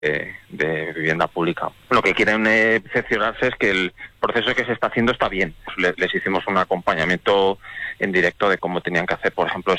de vivienda pública. Lo que quieren cerciorarse es que el proceso que se está haciendo está bien. Les hicimos un acompañamiento en directo de cómo tenían que hacer, por ejemplo,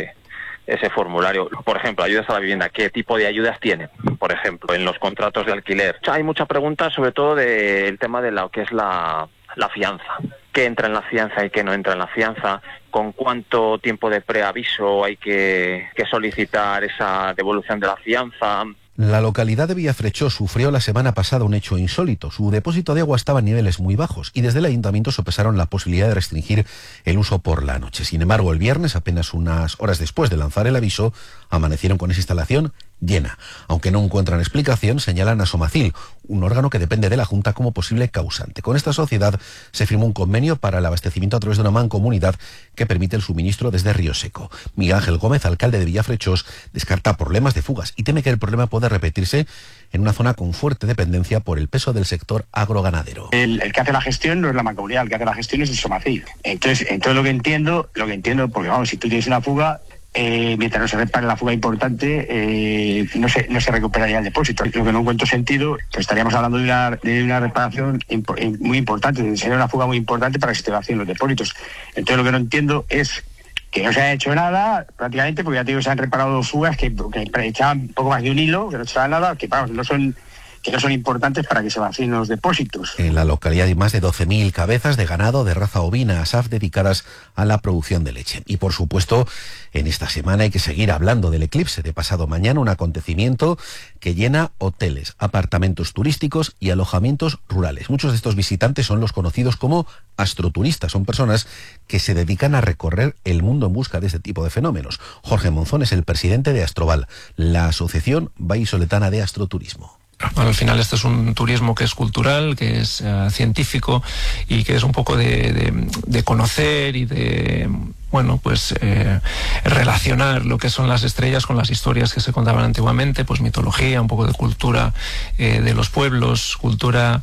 ese formulario. Por ejemplo, ayudas a la vivienda. ¿Qué tipo de ayudas tienen? Por ejemplo, en los contratos de alquiler. Hay mucha pregunta sobre todo del tema de lo que es la fianza. ¿Qué entra en la fianza y qué no entra en la fianza? ¿Con cuánto tiempo de preaviso hay que solicitar esa devolución de la fianza? La localidad de Villafrechós sufrió la semana pasada un hecho insólito. Su depósito de agua estaba en niveles muy bajos y desde el ayuntamiento sopesaron la posibilidad de restringir el uso por la noche. Sin embargo, el viernes, apenas unas horas después de lanzar el aviso, amanecieron con esa instalación llena. Aunque no encuentran explicación, señalan a Somacil, un órgano que depende de la Junta, como posible causante. Con esta sociedad se firmó un convenio para el abastecimiento a través de una mancomunidad que permite el suministro desde Río Seco. Miguel Ángel Gómez, alcalde de Villafrechós, descarta problemas de fugas y teme que el problema pueda repetirse en una zona con fuerte dependencia por el peso del sector agroganadero. El que hace la gestión no es la mancomunidad, el que hace la gestión es el Somacil. Entonces lo que entiendo, porque vamos, si tú tienes una fuga, mientras no se repare la fuga importante, no se recuperaría el depósito. Lo que no encuentro sentido, pues estaríamos hablando de una reparación muy importante, sería una fuga muy importante para que se estén haciendo los depósitos. Entonces lo que no entiendo es que no se ha hecho nada, prácticamente, porque ya te digo, se han reparado fugas que echaban un poco más de un hilo, que no echaban nada, que no son importantes para que se vacíen los depósitos. En la localidad hay más de 12.000 cabezas de ganado de raza ovina ASAF dedicadas a la producción de leche. Y por supuesto, en esta semana hay que seguir hablando del eclipse de pasado mañana, un acontecimiento que llena hoteles, apartamentos turísticos y alojamientos rurales. Muchos de estos visitantes son los conocidos como astroturistas, son personas que se dedican a recorrer el mundo en busca de este tipo de fenómenos. Jorge Monzón es el presidente de Astroval, la Asociación Vallisoletana de Astroturismo. Bueno, al final este es un turismo que es cultural, que es científico y que es un poco de conocer y de, bueno, pues relacionar lo que son las estrellas con las historias que se contaban antiguamente, pues mitología, un poco de cultura de los pueblos, cultura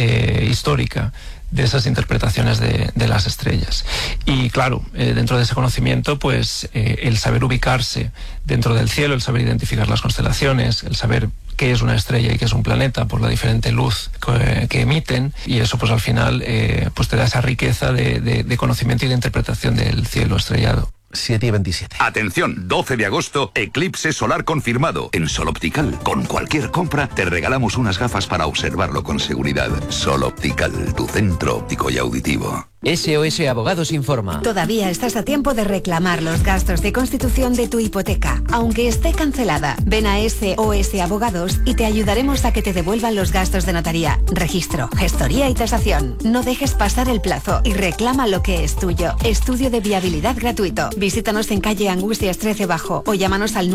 histórica de esas interpretaciones de las estrellas. Y claro, dentro de ese conocimiento, pues el saber ubicarse dentro del cielo, el saber identificar las constelaciones, el saber qué es una estrella y qué es un planeta por la diferente luz que emiten, y eso pues al final pues te da esa riqueza de conocimiento y de interpretación del cielo estrellado. 7:27. Atención, 12 de agosto, eclipse solar confirmado. En Sol Optical, con cualquier compra, te regalamos unas gafas para observarlo con seguridad. Sol Optical, tu centro óptico y auditivo. SOS Abogados informa. Todavía estás a tiempo de reclamar los gastos de constitución de tu hipoteca, aunque esté cancelada. Ven a SOS Abogados y te ayudaremos a que te devuelvan los gastos de notaría, registro, gestoría y tasación. No dejes pasar el plazo y reclama lo que es tuyo. Estudio de viabilidad gratuito. Visítanos en calle Angustias 13 Bajo o llámanos al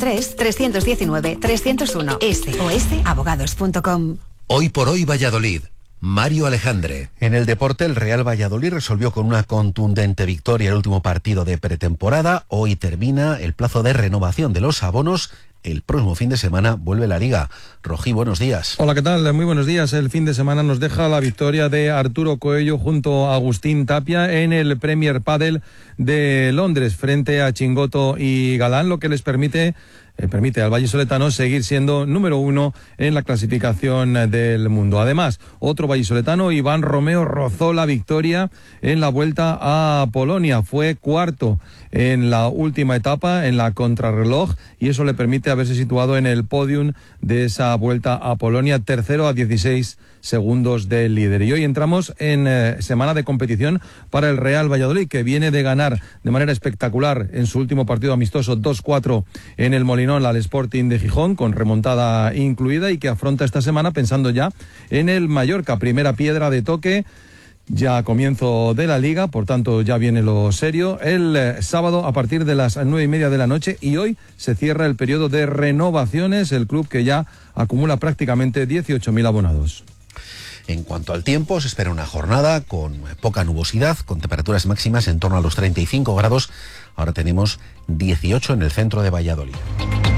983-319-301. sosabogados.com. Hoy por hoy Valladolid. Mario Alejandre. En el deporte, el Real Valladolid resolvió con una contundente victoria el último partido de pretemporada. Hoy termina el plazo de renovación de los abonos. El próximo fin de semana vuelve la Liga. Rojí, buenos días. Hola, ¿qué tal? Muy buenos días. El fin de semana nos deja la victoria de Arturo Coello junto a Agustín Tapia en el Premier Padel de Londres frente a Chingoto y Galán, lo que les permite al vallisoletano seguir siendo número 1 en la clasificación del mundo. Además, otro vallisoletano, Iván Romeo, rozó la victoria en la Vuelta a Polonia. Fue cuarto en la última etapa, en la contrarreloj, y eso le permite haberse situado en el podium de esa Vuelta a Polonia, tercero a 16 segundos del líder. Y hoy entramos en semana de competición para el Real Valladolid, que viene de ganar de manera espectacular en su último partido amistoso 2-4 en el Molinón al Sporting de Gijón, con remontada incluida, y que afronta esta semana pensando ya en el Mallorca. Primera piedra de toque, ya comienzo de la Liga, por tanto ya viene lo serio. El sábado a partir de las 9:30 de la noche, y hoy se cierra el periodo de renovaciones, el club que ya acumula prácticamente 18.000 abonados. En cuanto al tiempo, se espera una jornada con poca nubosidad, con temperaturas máximas en torno a los 35 grados. Ahora tenemos 18 en el centro de Valladolid.